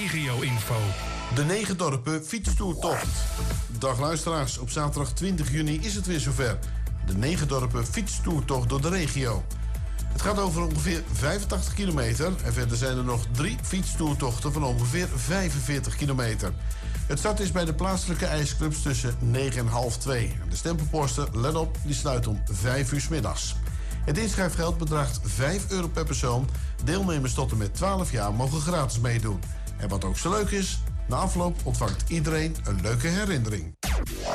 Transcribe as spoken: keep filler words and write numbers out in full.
regio-info. De negen dorpen fietstoertocht. Dag luisteraars, op zaterdag twintig juni is het weer zover. De negen dorpen fietstoertocht door de regio. Het gaat over ongeveer vijfentachtig kilometer en verder zijn er nog drie fietstoertochten van ongeveer vijfenveertig kilometer. Het start is bij de plaatselijke ijsclubs tussen negen en half twee. De stempelposten, let op, die sluit om vijf uur 's middags. Het inschrijfgeld bedraagt vijf euro per persoon. Deelnemers tot en met twaalf jaar mogen gratis meedoen. En wat ook zo leuk is, na afloop ontvangt iedereen een leuke herinnering.